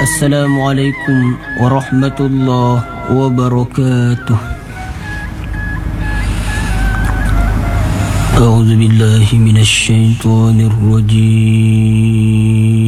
السلام عليكم ورحمة الله وبركاته. أعوذ بالله من الشيطان الرجيم.